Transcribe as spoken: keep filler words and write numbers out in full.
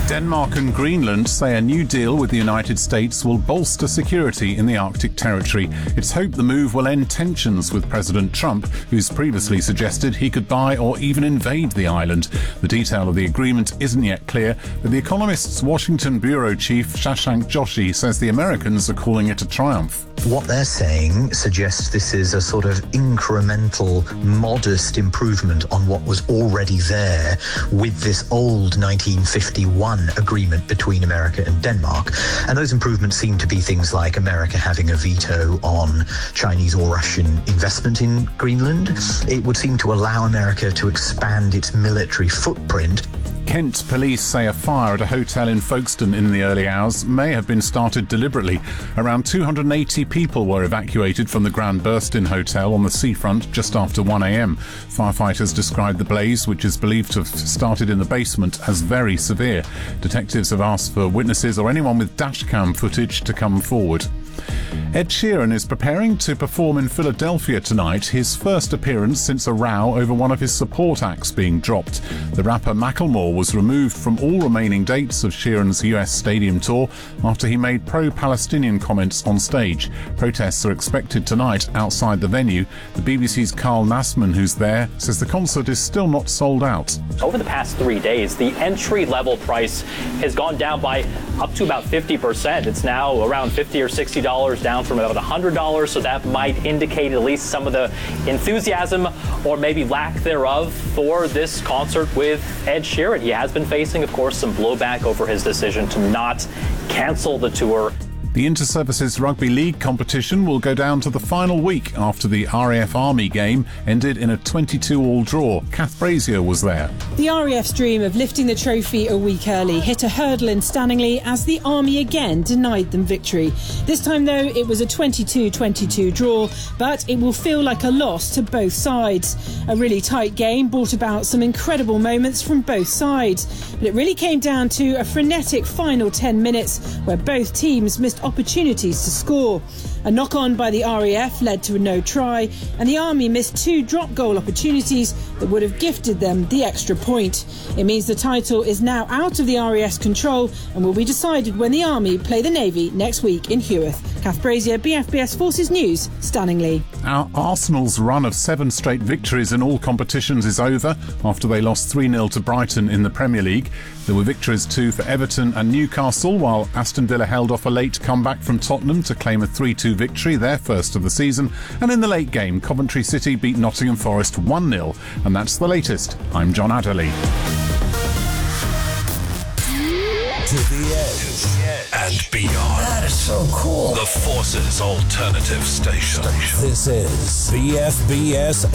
Denmark and Greenland say a new deal with the United States will bolster security in the Arctic territory. It's hoped the move will end tensions with President Trump, who's previously suggested he could buy or even invade the island. The detail of the agreement isn't yet clear, but The Economist's Washington bureau chief Shashank Joshi says the Americans are calling it a triumph. What they're saying suggests this is a sort of incremental, modest improvement on what was already there with this old nineteen fifty-one agreement between America and Denmark. And those improvements seem to be things like America having a veto on Chinese or Russian investment in Greenland. It would seem to allow America to expand its military footprint. Kent police say a fire at a hotel in Folkestone in the early hours may have been started deliberately. Around two hundred eighty people were evacuated from the Grand Burstin Hotel on the seafront just after one a.m. Firefighters described the blaze, which is believed to have started in the basement, as very severe. Detectives have asked for witnesses or anyone with dashcam footage to come forward. Ed Sheeran is preparing to perform in Philadelphia tonight, his first appearance since a row over one of his support acts being dropped. The rapper Macklemore was removed from all remaining dates of Sheeran's U S stadium tour after he made pro-Palestinian comments on stage. Protests are expected tonight outside the venue. The B B C's Carl Nassman, who's there, says the concert is still not sold out. Over the past three days, the entry-level price has gone down by up to about fifty percent. It's now around fifty or sixty dollars, down from about one hundred dollars, so that might indicate at least some of the enthusiasm or maybe lack thereof for this concert with Ed Sheeran. He has been facing, of course, some blowback over his decision to not cancel the tour. The Inter-Services Rugby League competition will go down to the final week after the R A F Army game ended in a twenty-two all draw. Kath Brazier was there. The R A F's dream of lifting the trophy a week early hit a hurdle in Stanningley as the Army again denied them victory. This time, though, it was a twenty-two twenty-two draw, but it will feel like a loss to both sides. A really tight game brought about some incredible moments from both sides, but it really came down to a frenetic final ten minutes where both teams missed opportunities to score. A knock-on by the R A F led to a no try, and the Army missed two drop goal opportunities that would have gifted them the extra point. It means the title is now out of the R A F's control and will be decided when the Army play the Navy next week in Heworth. Kath Brazier, B F B S Forces News, Stanningley. Our Arsenal's run of seven straight victories in all competitions is over after they lost three nil to Brighton in the Premier League. There were victories too for Everton and Newcastle, while Aston Villa held off a late comeback from Tottenham to claim a three two victory, their first of the season. And in the late game, Coventry City beat Nottingham Forest one nil. And that's the latest. I'm John Adderley. To the edge and beyond. That is so cool. The Forces Alternative Station. This is B F B S